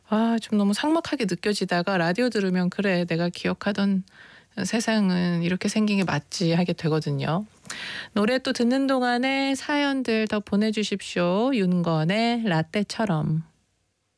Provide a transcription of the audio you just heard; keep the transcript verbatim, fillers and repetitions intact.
아 좀 너무 삭막하게 느껴지다가 라디오 들으면 '그래 내가 기억하던 세상은 이렇게 생긴 게 맞지.' 하게 되거든요. 노래 또 듣는 동안에 사연들 더 보내 주십시오. 윤건의 라떼처럼.